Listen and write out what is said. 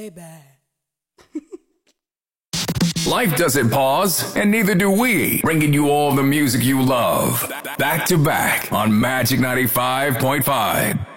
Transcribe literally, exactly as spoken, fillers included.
Life doesn't pause, and neither do we. Bringing you all the music you love. Back to back on Magic ninety-five point five.